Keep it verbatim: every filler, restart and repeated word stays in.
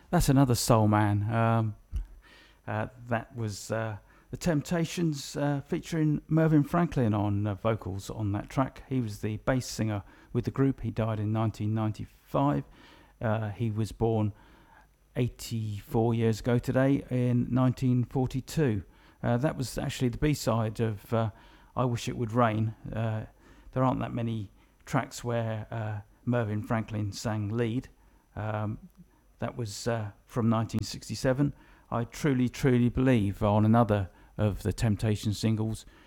That's another soul man. Um, uh, that was uh, The Temptations uh, featuring Mervyn Franklin on uh, vocals on that track. He was the bass singer with the group. He died in nineteen ninety-five. Uh, he was born eighty-four years ago today in nineteen forty-two. Uh, that was actually the B-side of uh, I Wish It Would Rain. Uh, there aren't that many tracks where uh, Mervyn Franklin sang lead. Um, that was uh, from nineteen sixty-seven. I truly, truly believe on another of the Temptation singles,